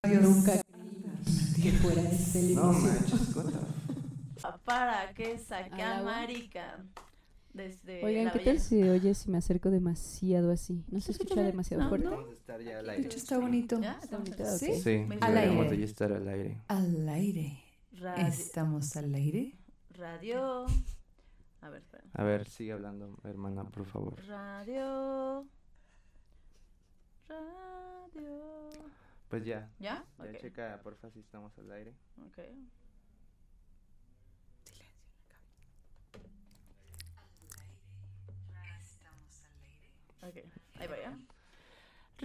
Nunca creí que fuera este No inicio. manches, what the Para que saque ¿Al a agua? marica desde Oigan, la ¿qué tal belleza. si oye si me acerco demasiado así? ¿No se ¿Se escucha escucha demasiado bien? fuerte? No. Vamos a estar ya al De aire. hecho, está bonito. ¿Ya? Está bonito, ¿Sí? ok. Sí, Al deberíamos aire. de ya estar al aire. Al aire. Radio. ¿Estamos al aire? Radio. A ver, espera. A ver, sigue hablando, hermana, por favor. Radio. Radio. Pues ya. ¿Ya? Ya Ok. checa, porfa, si estamos al aire. Ok. Ok, ahí va ya.